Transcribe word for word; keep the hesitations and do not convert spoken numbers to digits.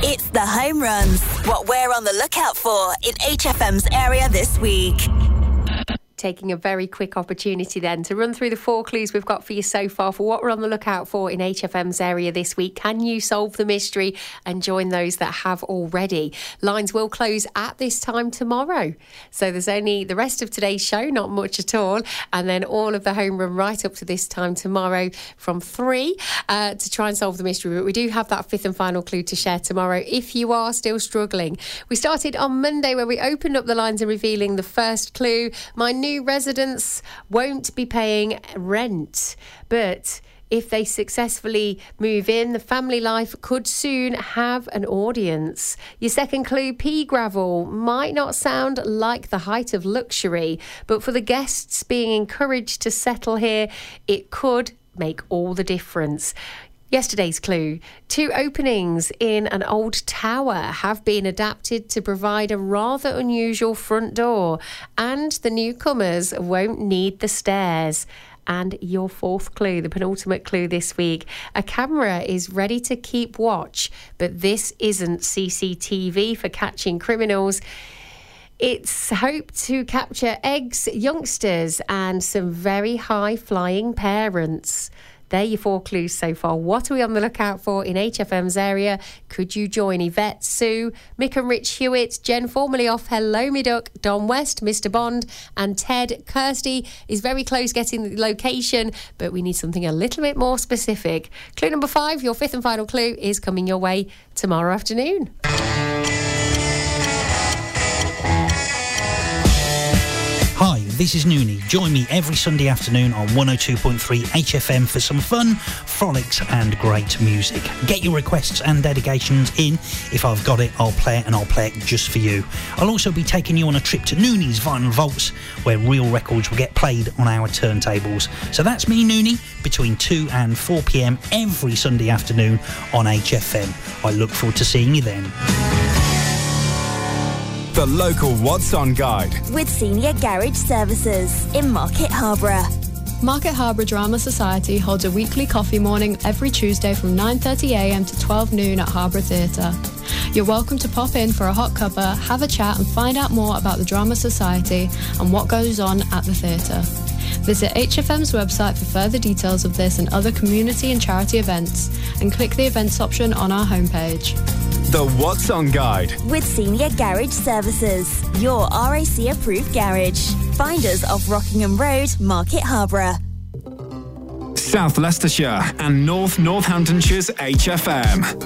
It's the home runs. What we're on the lookout for in H F M's area this week. Taking a very quick opportunity then to run through the four clues we've got for you so far for what we're on the lookout for in H F M's area this week. Can you solve the mystery and join those that have already? Lines will close at this time tomorrow. So there's only the rest of today's show, not much at all. And then all of the home run right up to this time tomorrow from three uh, to try and solve the mystery. But we do have that fifth and final clue to share tomorrow if you are still struggling. We started on Monday where we opened up the lines and revealing the first clue. My new New residents won't be paying rent, but if they successfully move in, the family life could soon have an audience. Your second clue, pea gravel, might not sound like the height of luxury, but for the guests being encouraged to settle here, it could make all the difference. Yesterday's clue, two openings in an old tower have been adapted to provide a rather unusual front door, and the newcomers won't need the stairs. And your fourth clue, the penultimate clue this week, a camera is ready to keep watch, but this isn't C C T V for catching criminals. It's hoped to capture eggs, youngsters, and some very high-flying parents. They're your four clues so far. What are we on the lookout for in H F M's area? Could you join Yvette, Sue, Mick and Rich Hewitt, Jen formerly off Hello Me Duck, Don West, Mister Bond, and Ted? Kirsty is very close getting the location, but we need something a little bit more specific. Clue number five, your fifth and final clue, is coming your way tomorrow afternoon. Hi, this is Noonie. Join me every Sunday afternoon on one oh two point three H F M for some fun, frolics and great music. Get your requests and dedications in. If I've got it, I'll play it and I'll play it just for you. I'll also be taking you on a trip to Noonie's Vinyl Vaults, where real records will get played on our turntables. So that's me, Noonie, between two and four p.m. every Sunday afternoon on H F M. I look forward to seeing you then. The local What's On guide with Senior Garage Services in Market Harborough. Market Harborough Drama Society holds a weekly coffee morning every Tuesday from nine thirty a m to twelve noon at Harborough Theatre. You're welcome to pop in for a hot cuppa, have a chat and find out more about the Drama Society and what goes on at the theatre. Visit H F M's website for further details of this and other community and charity events, and click the events option on our homepage. The What's On guide with Senior Garage Services, your R A C approved garage. Find us off Rockingham Road, Market Harborough. South Leicestershire and North Northamptonshire's H F M.